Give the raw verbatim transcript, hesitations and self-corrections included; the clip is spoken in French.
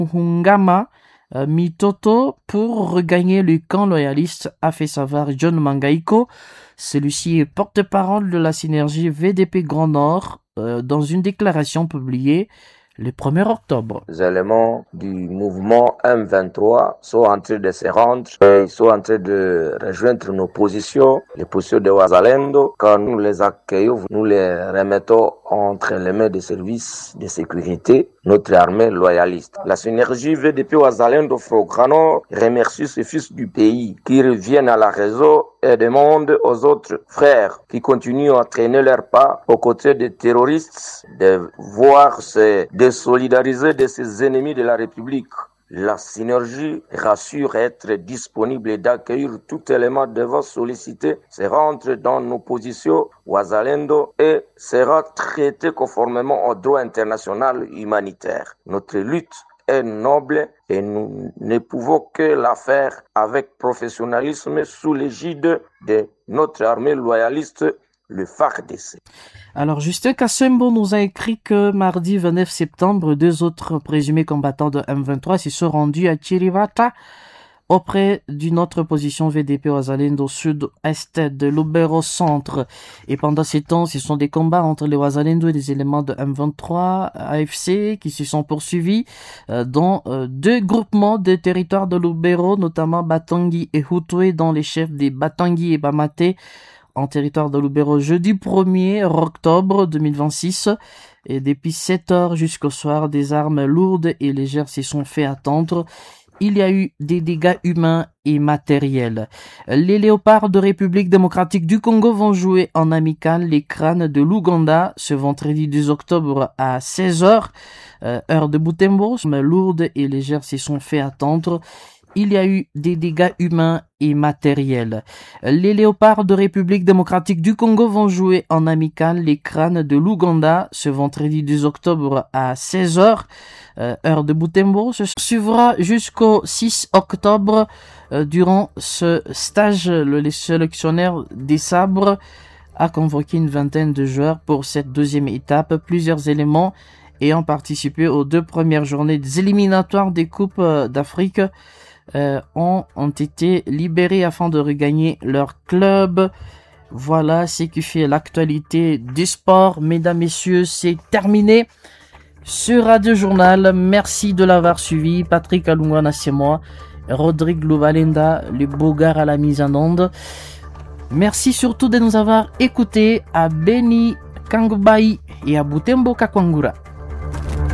Hungama euh, Mitoto pour regagner le camp loyaliste, a fait savoir John Mangaiko. Celui-ci est porte-parole de la synergie V D P Grand Nord euh, dans une déclaration publiée le premier octobre. Les éléments du mouvement M vingt-trois sont en train de se rendre et ils sont en train de rejoindre nos positions, les positions de Wazalendo. Quand nous les accueillons, nous les remettons entre les mains des services de sécurité, notre armée loyaliste. La synergie V D P Wazalendo Frograno remercie ces fils du pays qui reviennent à la réseau et demande aux autres frères qui continuent à traîner leurs pas aux côtés des terroristes de voir se désolidariser de ces ennemis de la République. La synergie rassure être disponible et d'accueillir tout élément devant solliciter, se rendre dans nos positions Wazalendo et sera traité conformément au droit international humanitaire. Notre lutte est noble et nous ne pouvons que la faire avec professionnalisme sous l'égide de notre armée loyaliste, le F A R D C. Alors, Justin Kassembo nous a écrit que mardi vingt-neuf septembre, deux autres présumés combattants de M vingt-trois se sont rendus à Chirivata auprès d'une autre position V D P Wazalendo sud-est de Lubero centre. Et pendant ces temps, ce sont des combats entre les Wazalendo et des éléments de M vingt-trois A F C qui se sont poursuivis euh, dans euh, deux groupements de territoires de Lubero, notamment Batangi et Hutwe, dont les chefs des Batangi et Bamate en territoire de Lubero jeudi premier octobre deux mille vingt-six. Et depuis sept heures jusqu'au soir, des armes lourdes et légères se sont fait attendre. Il y a eu des dégâts humains et matériels. Les Léopards de République démocratique du Congo vont jouer en amical les Crânes de l'Ouganda ce vendredi deux octobre à seize heures, euh, heure de Butembo. Mais lourdes et légères se sont fait attendre. Il y a eu des dégâts humains et matériels. Les Léopards de République démocratique du Congo vont jouer en amical les Crânes de l'Ouganda ce vendredi deux octobre à seize heures, euh, heure de Butembo. Ce suivra jusqu'au six octobre. Euh, durant ce stage, le sélectionneur des sabres a convoqué une vingtaine de joueurs pour cette deuxième étape. Plusieurs éléments ayant participé aux deux premières journées des éliminatoires des Coupes d'Afrique Euh, ont, ont été libérés afin de regagner leur club. Voilà ce qui fait l'actualité du sport. Mesdames, messieurs, c'est terminé sur Radio Journal. Merci de l'avoir suivi. Patrick Alungwana, c'est moi. Rodrigue Louvalenda, le beau gars à la mise en onde. Merci surtout de nous avoir écoutés à Beni Kangbayi et à Butembo Kakwangura.